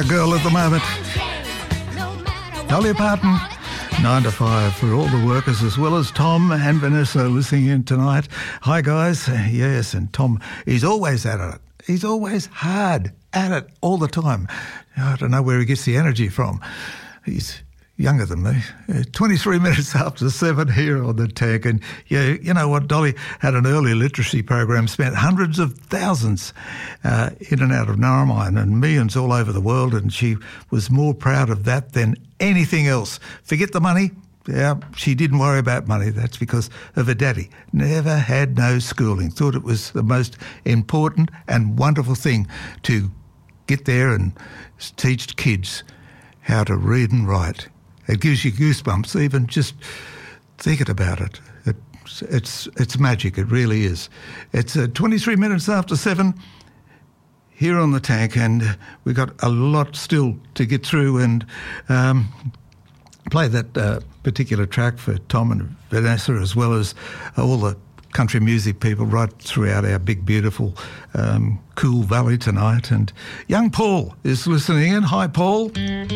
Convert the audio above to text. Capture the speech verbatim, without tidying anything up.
our girl at the moment. Dolly Parton, nine to five for all the workers, as well as Tom and Vanessa listening in tonight. Hi, guys. Yes, and Tom, he's always at it. He's always hard at it all the time. I don't know where he gets the energy from. He's younger than me. Uh, twenty-three minutes after seven here on the Tank. And yeah, you know what? Dolly had an early literacy program, spent hundreds of thousands uh, in and out of Narromine and millions all over the world, and she was more proud of that than anything else. Forget the money. Yeah, she didn't worry about money. That's because of her daddy. Never had no schooling. Thought it was the most important and wonderful thing to get there and teach kids how to read and write. It gives you goosebumps even just thinking about it. It's it's it's magic. It really is. It's uh, twenty-three minutes after seven here on the Tank, and we've got a lot still to get through and um, play that uh, particular track for Tom and Vanessa, as well as all the country music people right throughout our big, beautiful, um, cool valley tonight. And young Paul is listening in. Hi, Paul.